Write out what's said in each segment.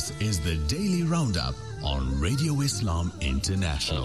This is the Daily Roundup on Radio Islam International.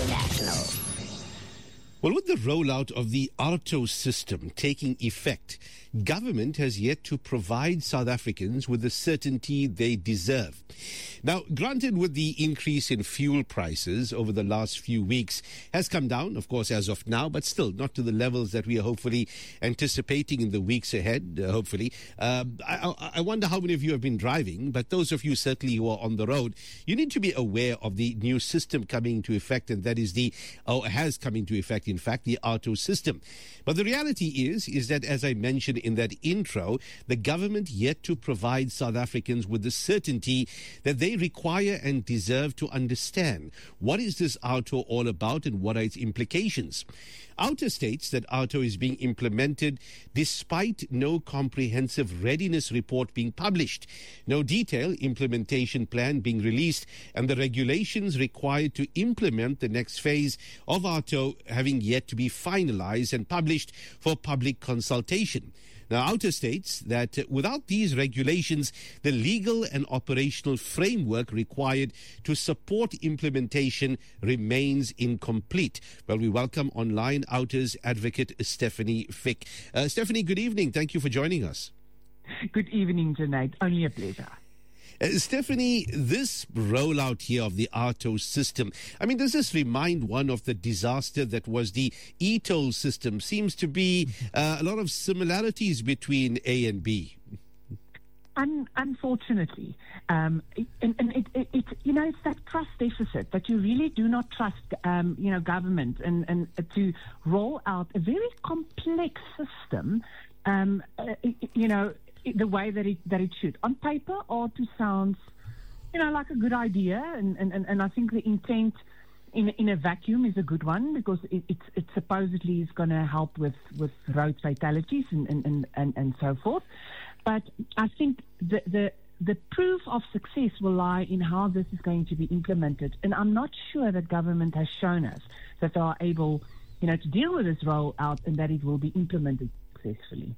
Well, with the rollout of the ARTO system taking effect, government has yet to provide South Africans with the certainty they deserve. Now, granted, with the increase in fuel prices over the last few weeks has come down, of course, as of now, but still not to the levels that we are hopefully anticipating in the weeks ahead, hopefully. I wonder how many of you have been driving, but those of you certainly who are on the road, you need to be aware of the new system coming into effect, and that is has come into effect, in fact, the ARTO system. But the reality is that, as I mentioned in that intro, the government yet to provide South Africans with the certainty that they require and deserve to understand what is this ARTO all about and what are its implications. ARTO states that ARTO is being implemented despite no comprehensive readiness report being published, no detailed implementation plan being released, and the regulations required to implement the next phase of ARTO having yet to be finalized and published for public consultation. Now, ARTO states that without these regulations, the legal and operational framework required to support implementation remains incomplete. Well, we welcome online ARTO's advocate Stephanie Fick. Stephanie, good evening. Thank you for joining us. Good evening, Junaid. Only a pleasure. Stephanie, this rollout here of the ARTO system, I mean, does this remind one of the disaster that was the e-toll system? Seems to be a lot of similarities between A and B. Unfortunately, it's that trust deficit that you really do not trust, government and to roll out a very complex system, the way that it should. On paper, ARTO sounds, like a good idea, and I think the intent in a vacuum is a good one, because it supposedly is going to help with road fatalities and so forth. But I think the proof of success will lie in how this is going to be implemented, and I'm not sure that government has shown us that they are able, to deal with this rollout and that it will be implemented successfully.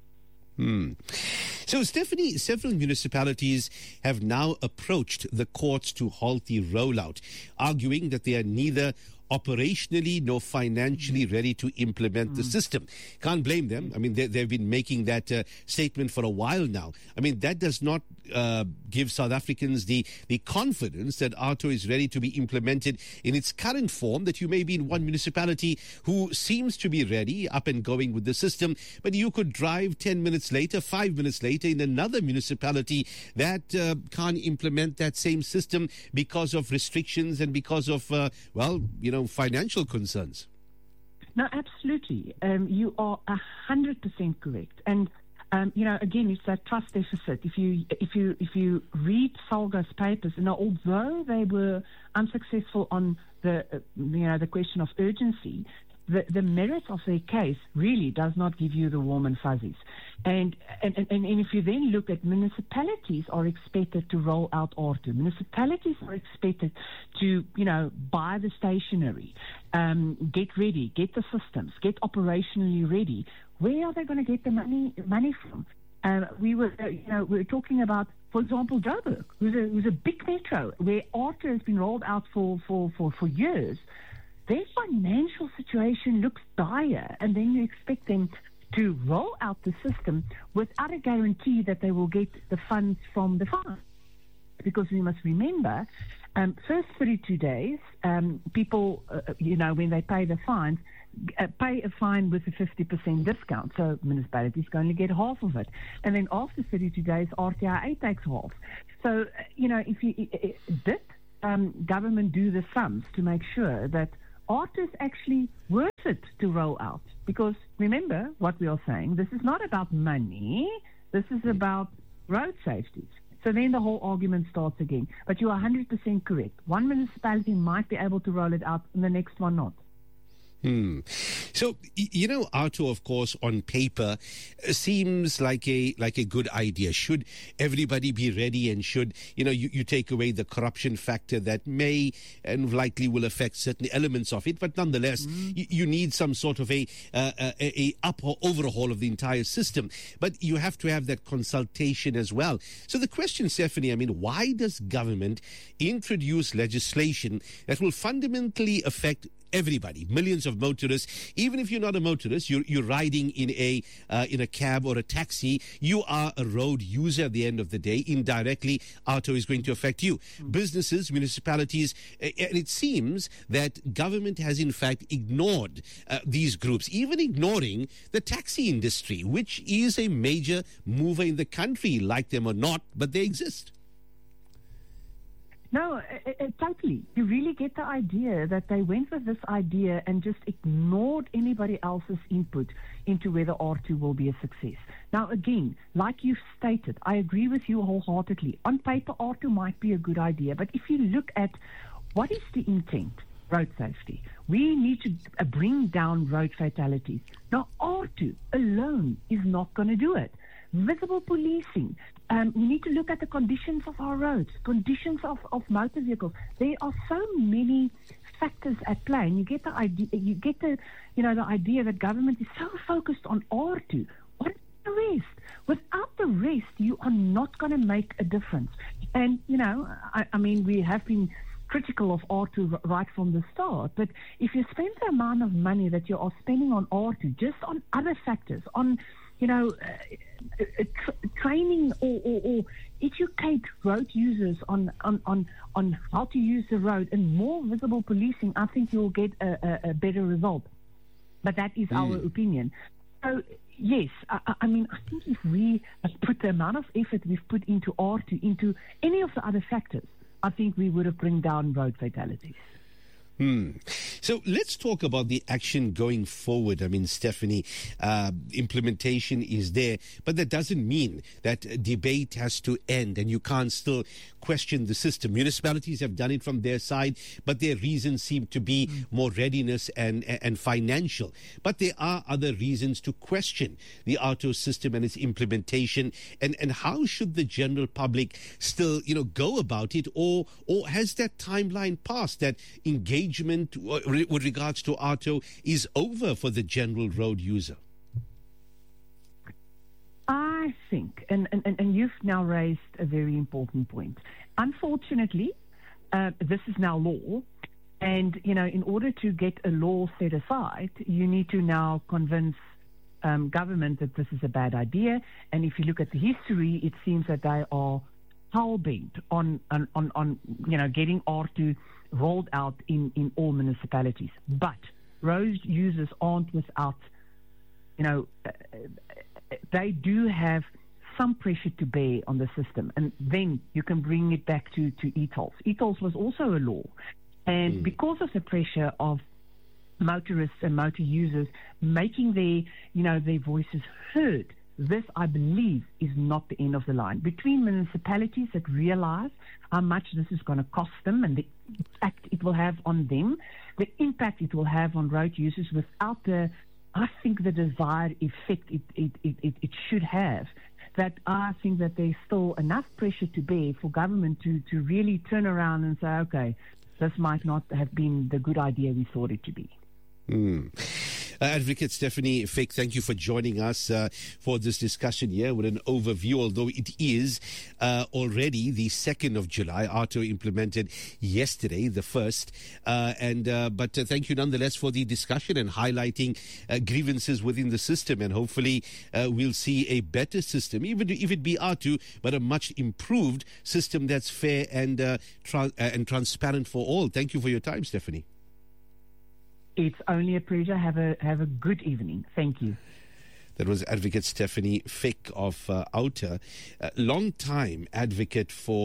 So, Stephanie, several municipalities have now approached the courts to halt the rollout, arguing that they are neither operationally nor financially ready to implement the system. Can't blame them. I mean, they've been making that statement for a while now. I mean, that does not give South Africans the confidence that ARTO is ready to be implemented in its current form, that you may be in one municipality who seems to be ready, up and going with the system, but you could drive 10 minutes later, 5 minutes later in another municipality that can't implement that same system because of restrictions and because of, financial concerns. No, absolutely. You are 100% correct. And again, it's that trust deficit. If you read Salga's papers, although they were unsuccessful on the question of urgency, the merit of their case really does not give you the warm and fuzzies. And if you then look at municipalities are expected to roll out ARTO. Municipalities are expected to, buy the stationery, get ready, get the systems, get operationally ready. Where are they going to get the money from? We were talking about, for example, Joburg, who's a big metro where ARTO has been rolled out for years. Their financial situation looks dire, and then you expect them to roll out the system without a guarantee that they will get the funds from the fine. Because we must remember, first 32 days, people, when they pay the fines, pay a fine with a 50% discount. So municipalities can only get half of it. And then after 32 days, RTIA takes half. So, did government do the sums to make sure that ARTO is actually worth it to roll out? Because remember what we are saying, this is not about money, this is about road safety. So then the whole argument starts again. But you are 100% correct. One municipality might be able to roll it out and the next one not. So, Arto, of course, on paper, seems like a good idea. Should everybody be ready, and should, you take away the corruption factor that may and likely will affect certain elements of it, but nonetheless, you need some sort of a up or overhaul of the entire system. But you have to have that consultation as well. So the question, Stephanie, why does government introduce legislation that will fundamentally affect everybody, millions of motorists? Even if you're not a motorist, you're riding in a cab or a taxi, you are a road user at the end of the day. Indirectly, Arto is going to affect you. Businesses, municipalities, and it seems that government has in fact ignored these groups, even ignoring the taxi industry, which is a major mover in the country, like them or not, but they exist. No, totally. You really get the idea that they went with this idea and just ignored anybody else's input into whether R2 will be a success. Now, again, like you've stated, I agree with you wholeheartedly. On paper, R2 might be a good idea, but if you look at what is the intent, road safety, we need to bring down road fatalities. Now, R2 alone is not going to do it. Visible policing. We need to look at the conditions of our roads, conditions of motor vehicles. There are so many factors at play, and you get the idea. You get the idea that government is so focused on R2. What is the rest? Without the rest, you are not going to make a difference. And we have been critical of R2 right from the start. But if you spend the amount of money that you are spending on R2, just on other factors, on training or educate road users on how to use the road, and more visible policing, I think you'll get a better result. But that is our opinion. So, yes, I think if we put the amount of effort we've put into R2, into any of the other factors, I think we would have bring down road fatalities. So let's talk about the action going forward. Stephanie, implementation is there, but that doesn't mean that debate has to end and you can't still question the system. Municipalities have done it from their side, but their reasons seem to be more readiness and financial. But there are other reasons to question the Arto system and its implementation. And how should the general public still, go about it? Or has that timeline passed, that engagement with regards to Arto is over for the general road user? I think, and you've now raised a very important point. Unfortunately, this is now law, and in order to get a law set aside, you need to now convince government that this is a bad idea. And if you look at the history, it seems that they are hell-bent on getting R2 rolled out in all municipalities. But road users aren't without, they do have some pressure to bear on the system. And then you can bring it back to e-tolls. E-tolls was also a law. And because of the pressure of motorists and motor users making their voices heard, this, I believe, is not the end of the line. Between municipalities that realize how much this is going to cost them and the impact it will have on them, the impact it will have on road users without the desired effect it should have, that I think that there's still enough pressure to bear for government to really turn around and say, okay, this might not have been the good idea we thought it to be. Advocate Stephanie Fick, thank you for joining us for this discussion here with an overview, although it is already the 2nd of July. Arto implemented yesterday, the 1st. But thank you nonetheless for the discussion and highlighting grievances within the system. And hopefully we'll see a better system, even if it be Arto, but a much improved system that's fair and transparent for all. Thank you for your time, Stephanie. It's only a pleasure. Have a good evening. Thank you. That was Advocate Stephanie Fick of Outer, long-time advocate for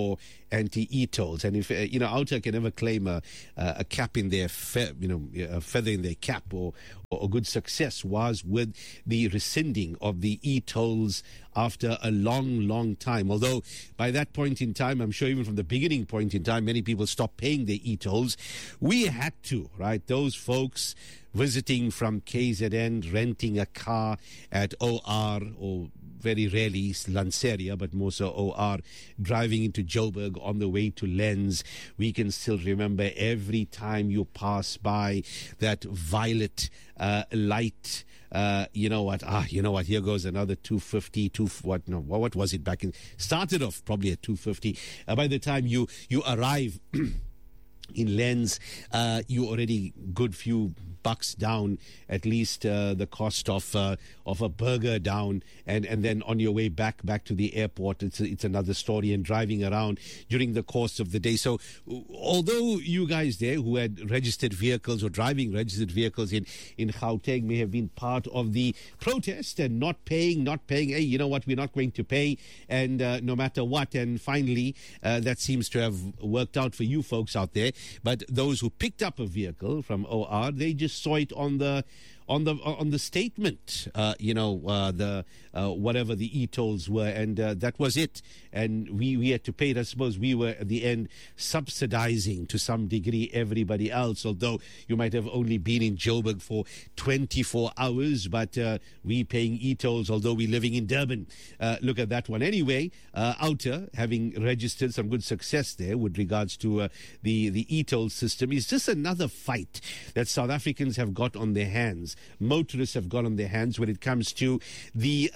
anti-e-tolls. And if, Outer can never claim a cap in their, a feather in their cap or good success was with the rescinding of the e-tolls after a long, long time. Although by that point in time, I'm sure even from the beginning point in time, many people stopped paying their e-tolls. We had to, right? Those folks visiting from KZN, renting a car at OR, or very rarely Lanseria, but more so OR, driving into Joburg on the way to Lens. We can still remember every time you pass by that violet light. Here goes another 250. What was it back in? Started off probably at 250. By the time you arrive in Lens, you already good few bucks down, at least the cost of a burger down, and then on your way back to the airport, it's another story, and driving around during the course of the day. So although you guys there who had registered vehicles or driving registered vehicles in Gauteng may have been part of the protest and not paying, hey, you know what, we're not going to pay, and no matter what, and finally that seems to have worked out for you folks out there. But those who picked up a vehicle from OR, they just saw it on the statement, whatever the e-tolls were, and that was it. And we had to pay it. I suppose we were at the end subsidizing to some degree everybody else, although you might have only been in Joburg for 24 hours, but we paying e-tolls, although we're living in Durban. Look at that one. Anyway, Outer, having registered some good success there with regards to the e-toll system, is just another fight that South Africans have got on their hands. Motorists have got on their hands when it comes to the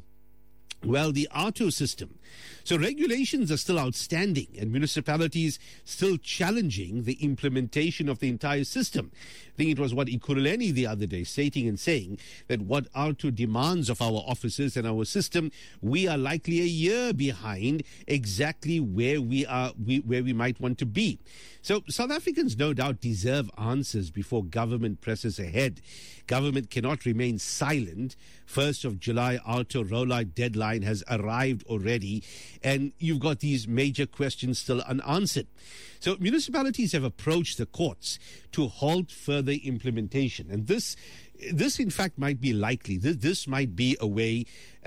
ARTO system. So regulations are still outstanding, and municipalities still challenging the implementation of the entire system. I think it was Ikuruleni the other day stating and saying that what ARTO demands of our officers and our system, we are likely a year behind exactly where we might want to be. So South Africans no doubt deserve answers before government presses ahead. Government cannot remain silent. 1st of July ARTO rollout deadline has arrived already, and you've got these major questions still unanswered. So municipalities have approached the courts to halt further implementation, and this in fact might be likely. This might be a way,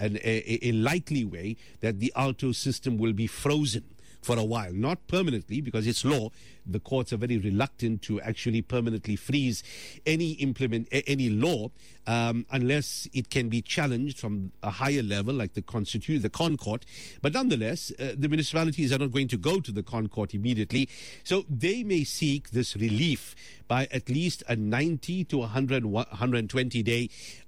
a likely way, that the ARTO system will be frozen for a while, not permanently, because it's law. The courts are very reluctant to actually permanently freeze any law unless it can be challenged from a higher level, like the Con Court. But nonetheless, the municipalities are not going to go to the Con Court immediately, so they may seek this relief by at least a 90 to 120 day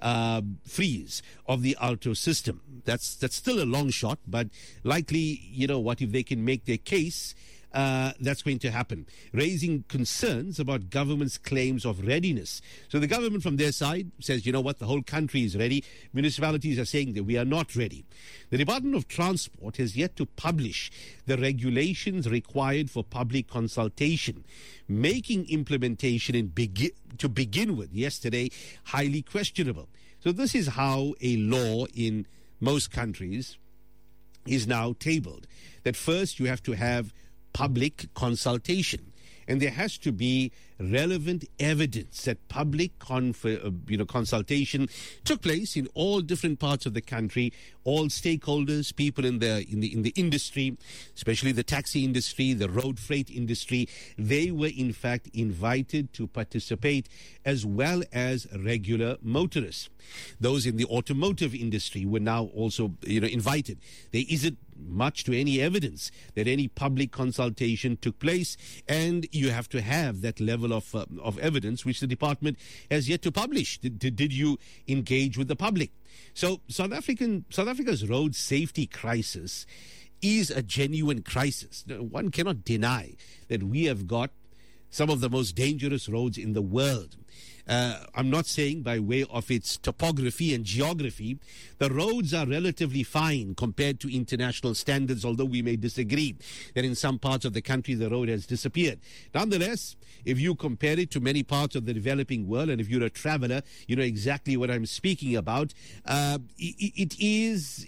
freeze of the ARTO system. That's still a long shot, but likely, if they can make their case, that's going to happen, raising concerns about government's claims of readiness. So the government from their side says, the whole country is ready. Municipalities are saying that we are not ready. The Department of Transport has yet to publish the regulations required for public consultation, making implementation to begin with yesterday highly questionable. So this is how a law in most countries is now tabled, that first you have to have public consultation, and there has to be relevant evidence that public consultation took place in all different parts of the country. All stakeholders, people in the industry, especially the taxi industry, the road freight industry, they were in fact invited to participate, as well as regular motorists. Those in the automotive industry were now also invited. There isn't much to any evidence that any public consultation took place, and you have to have that level of evidence, which the department has yet to publish. Did you engage with the public? So South Africa's road safety crisis is a genuine crisis. One cannot deny that we have got some of the most dangerous roads in the world. I'm not saying by way of its topography and geography. The roads are relatively fine compared to international standards, although we may disagree that in some parts of the country the road has disappeared. Nonetheless, if you compare it to many parts of the developing world, and if you're a traveler, you know exactly what I'm speaking about. It is,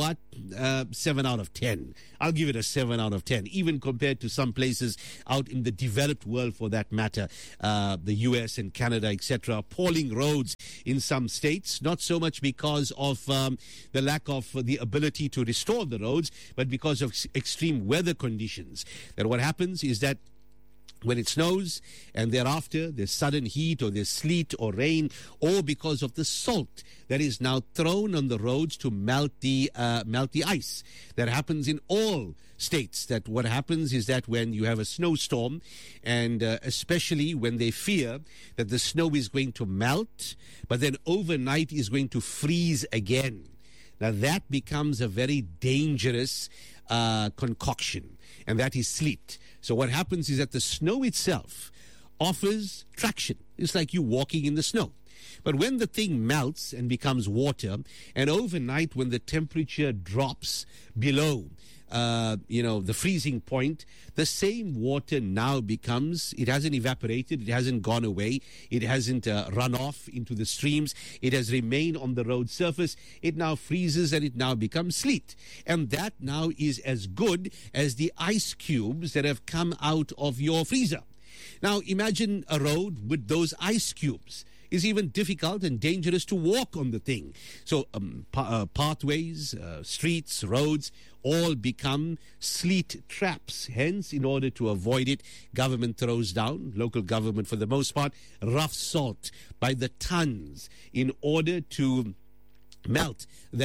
7 out of 10. I'll give it a 7 out of 10, even compared to some places out in the developed world, for that matter, the US and Canada, etc. Appalling roads in some states, not so much because of the lack of the ability to restore the roads, but because of extreme weather conditions. And what happens is that when it snows and thereafter there's sudden heat or there's sleet or rain, or because of the salt that is now thrown on the roads to melt the ice. That happens in all states. That what happens is that when you have a snowstorm, and especially when they fear that the snow is going to melt, but then overnight is going to freeze again. Now that becomes a very dangerous concoction, and that is sleet. So what happens is that the snow itself offers traction. It's like you walking in the snow. But when the thing melts and becomes water, and overnight when the temperature drops below the freezing point, the same water now becomes, it hasn't evaporated, it hasn't gone away, it hasn't run off into the streams, it has remained on the road surface, it now freezes and it now becomes sleet. And that now is as good as the ice cubes that have come out of your freezer. Now imagine a road with those ice cubes. Is even difficult and dangerous to walk on the thing. So pathways, streets, roads, all become sleet traps. Hence, in order to avoid it, government throws down, local government for the most part, rough salt by the tons in order to melt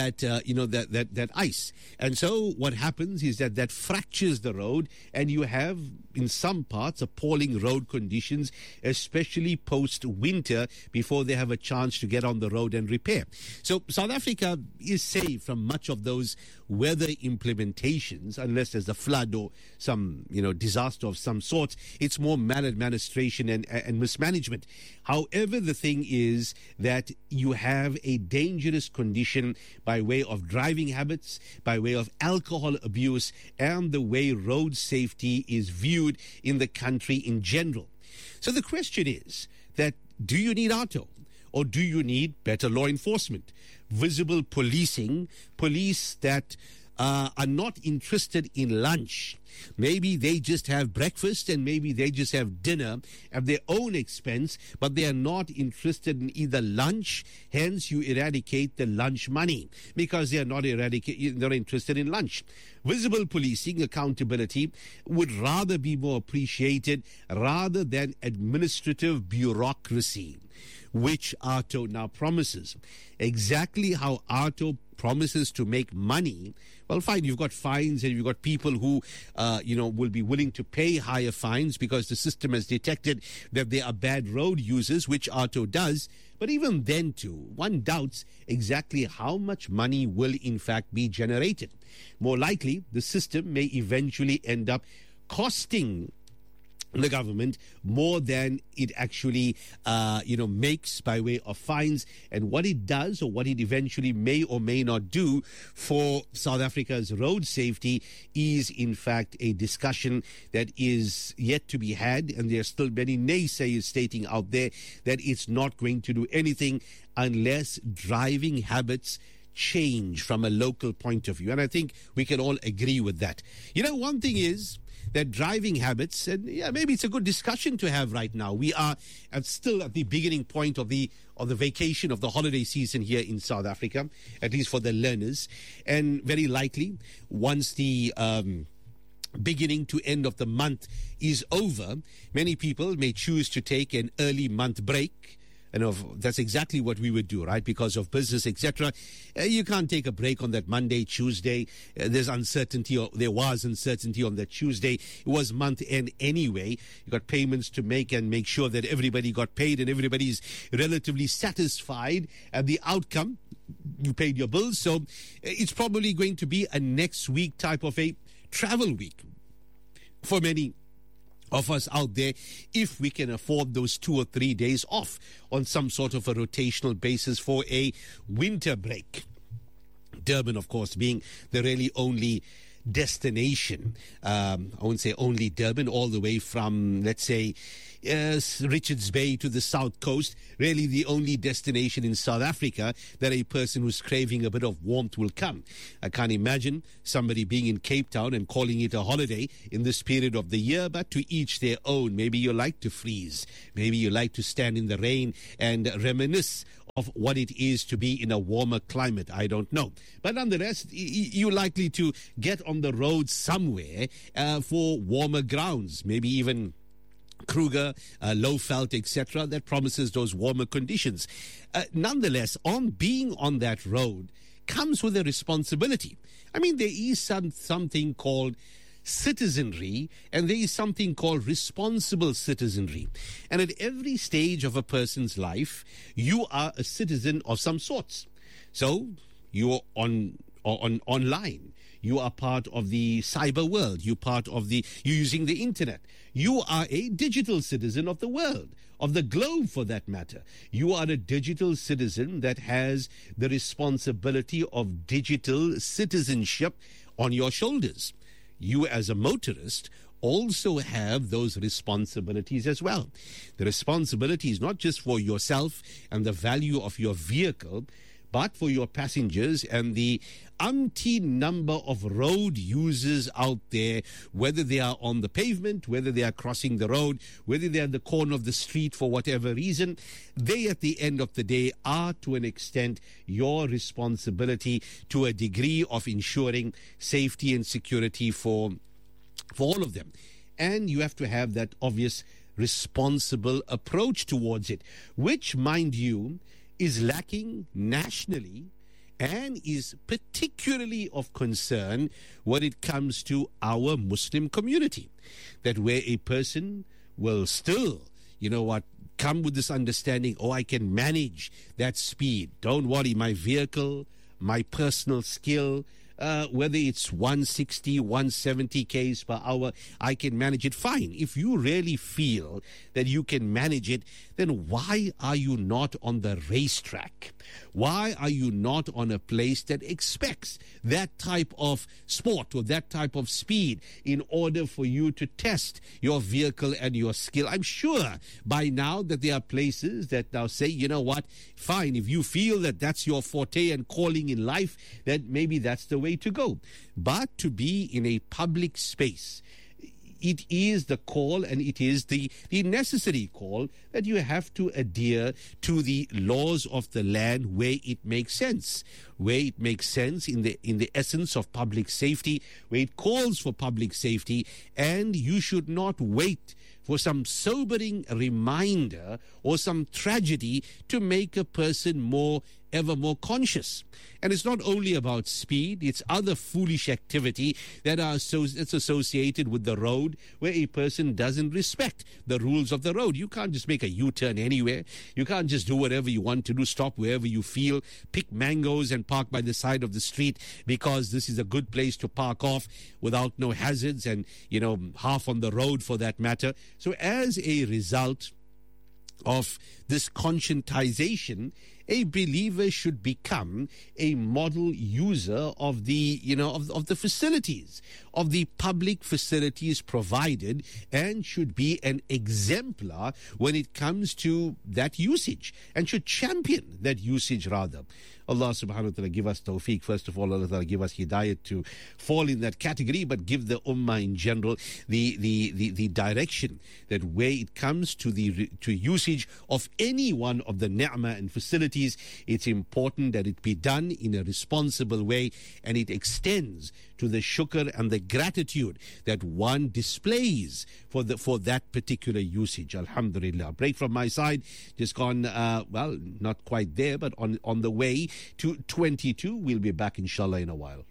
that ice. And so what happens is that fractures the road, and you have in some parts appalling road conditions, especially post-winter, before they have a chance to get on the road and repair. So South Africa is safe from much of those weather implementations, unless there's a flood or some disaster of some sort. It's more maladministration and mismanagement. However, the thing is that you have a dangerous condition by way of driving habits, by way of alcohol abuse, and the way road safety is viewed in the country in general. So the question is that, do you need ARTO, or do you need better law enforcement, visible policing, police that are not interested in lunch? Maybe they just have breakfast and maybe they just have dinner at their own expense, but they are not interested in either lunch. Hence, you eradicate the lunch money because they are not interested in lunch. Visible policing, accountability would rather be more appreciated rather than administrative bureaucracy, which ARTO now promises. Exactly how ARTO promises to make money, well, fine, you've got fines and you've got people who, will be willing to pay higher fines because the system has detected that they are bad road users, which ARTO does. But even then, too, one doubts exactly how much money will in fact be generated. More likely, the system may eventually end up costing the government more than it actually makes by way of fines. And what it does, or what it eventually may or may not do for South Africa's road safety, is in fact a discussion that is yet to be had. And there are still many naysayers stating out there that it's not going to do anything unless driving habits change from a local point of view. And I think we can all agree with that. One thing is that driving habits, and maybe it's a good discussion to have right now. We are still at the beginning point of the vacation of the holiday season here in South Africa, at least for the learners. And very likely, once the beginning to end of the month is over, many people may choose to take an early month break. And that's exactly what we would do, right? Because of business, etc. You can't take a break on that Monday, Tuesday. There's uncertainty, or there was uncertainty on that Tuesday. It was month end anyway. You got payments to make and make sure that everybody got paid and everybody's relatively satisfied at the outcome. You paid your bills. So it's probably going to be a next week type of a travel week for many of us out there, if we can afford those 2 or 3 days off on some sort of a rotational basis for a winter break. Durban, of course, being the really only destination. I won't say only Durban, all the way from, let's say, Richards Bay to the south coast, really the only destination in South Africa that a person who's craving a bit of warmth will come. I can't imagine somebody being in Cape Town and calling it a holiday in this period of the year, but to each their own. Maybe you like to freeze. Maybe you like to stand in the rain and reminisce of what it is to be in a warmer climate. I don't know. But nonetheless, you're likely to get on the road somewhere for warmer grounds, maybe even Kruger, Lowveld, etc., that promises those warmer conditions. Nonetheless, on being on that road comes with a responsibility. I mean, there is something called citizenry, and there is something called responsible citizenry. And at every stage of a person's life, you are a citizen of some sorts. So you're online. You are part of the cyber world. You're using the internet. You are a digital citizen of the world, of the globe for that matter. You are a digital citizen that has the responsibility of digital citizenship on your shoulders. You as a motorist also have those responsibilities as well. The responsibility is not just for yourself and the value of your vehicle, but for your passengers and the umpteen number of road users out there, whether they are on the pavement, whether they are crossing the road, whether they are at the corner of the street for whatever reason. They, at the end of the day, are to an extent your responsibility to a degree of ensuring safety and security for all of them. And you have to have that obvious responsible approach towards it, which, mind you, is lacking nationally and is particularly of concern when it comes to our Muslim community. That where a person will still, come with this understanding, I can manage that speed. Don't worry, my vehicle, my personal skill, whether it's 160, 170 k's per hour, I can manage it. Fine. If you really feel that you can manage it, then why are you not on the racetrack? Why are you not on a place that expects that type of sport or that type of speed in order for you to test your vehicle and your skill? I'm sure by now that there are places that now say, you know what, fine, if you feel that that's your forte and calling in life, then maybe that's the way to go. But to be in a public space, it is the call, and it is the necessary call, that you have to adhere to the laws of the land where it makes sense. Where it makes sense in the essence of public safety, where it calls for public safety, and you should not wait for some sobering reminder or some tragedy to make a person ever more conscious. And it's not only about speed, it's other foolish activity that's associated with the road, where a person doesn't respect the rules of the road. You can't just make a U-turn anywhere. You can't just do whatever you want to do, stop wherever you feel, pick mangoes and park by the side of the street because this is a good place to park off without no hazards and, half on the road for that matter. So as a result of this conscientization, a believer should become a model user of the, of the facilities, of the public facilities provided, and should be an exemplar when it comes to that usage, and should champion that usage rather. Allah subhanahu wa ta'ala give us tawfiq. First of all, Allah ta'ala give us hidayat to fall in that category, but give the ummah in general the direction that where it comes to usage of any one of the ni'mah and facilities, it's important that it be done in a responsible way, and it extends to the shukr and the gratitude that one displays for that particular usage. Alhamdulillah. Break from my side, just gone, not quite there, but on the way to 22. We'll be back inshallah in a while.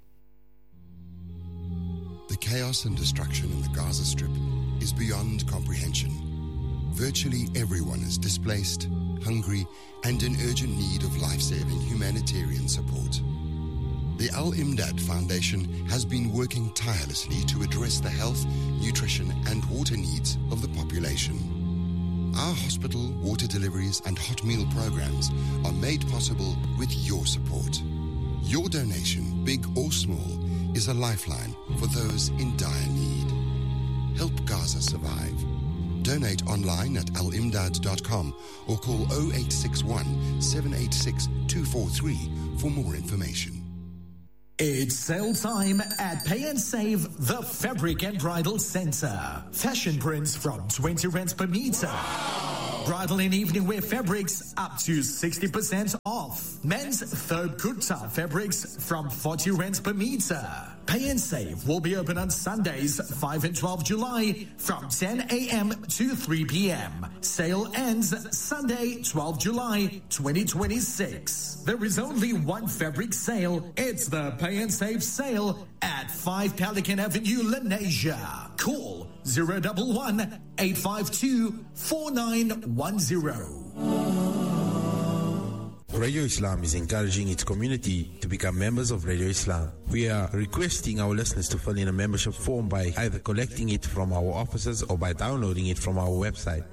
The chaos and destruction in the Gaza Strip is beyond comprehension. Virtually everyone is displaced, hungry, and in urgent need of life-saving humanitarian support. The Al-Imdad Foundation has been working tirelessly to address the health, nutrition and water needs of the population. Our hospital, water deliveries and hot meal programs are made possible with your support. Your donation, big or small, is a lifeline for those in dire need. Help Gaza survive. Donate online at alimdad.com or call 0861 786 243 for more information. It's sale time at Pay and Save, the Fabric and Bridal Center. Fashion prints from 20 rands per meter. Bridal and evening wear fabrics up to 60% off. Men's third kurta fabrics from 40 rands per meter. Pay and Save will be open on Sundays, 5 and 12 July from 10 a.m. to 3 p.m. Sale ends Sunday, 12 July 2026. There is only one fabric sale. It's the Pay and Save sale at 5 Pelican Avenue, Lenasia. Call 011 852 4910. Radio Islam is encouraging its community to become members of Radio Islam. We are requesting our listeners to fill in a membership form by either collecting it from our offices or by downloading it from our website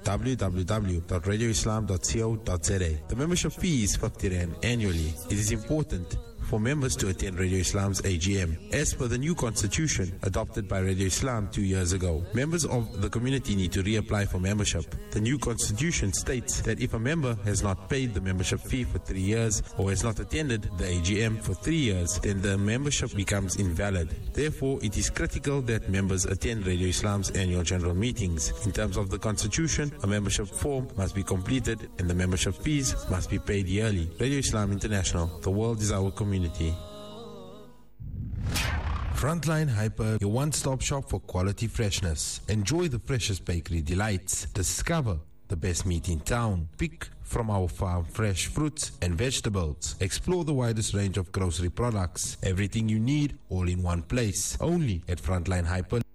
www.radioislam.co.za. The membership fee is 50 Rand annually. It is important for members to attend Radio Islam's AGM. As per the new constitution adopted by Radio Islam 2 years ago, members of the community need to reapply for membership. The new constitution states that if a member has not paid the membership fee for 3 years or has not attended the AGM for 3 years, then the membership becomes invalid. Therefore, it is critical that members attend Radio Islam's annual general meetings. In terms of the constitution, a membership form must be completed and the membership fees must be paid yearly. Radio Islam International, the world is our community. Frontline Hyper, your one-stop shop for quality freshness. Enjoy the freshest bakery delights. Discover the best meat in town. Pick from our farm fresh fruits and vegetables. Explore the widest range of grocery products. Everything you need, all in one place. Only at Frontline Hyper.